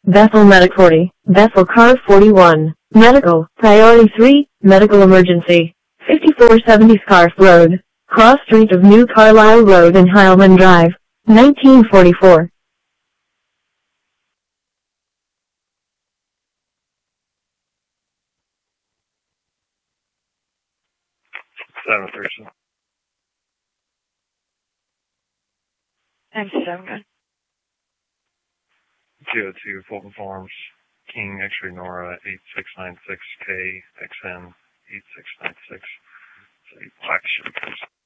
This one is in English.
Bethel Medic 40, Bethel Car 41, Medical, Priority 3, Medical Emergency, 5470 Scarf Road, Cross Street of New Carlisle Road and Heilman Drive, 1944. I'm 7 good. 202 Fulton Farms, King X-ray Nora 8696K XN 8696. Black Chevy.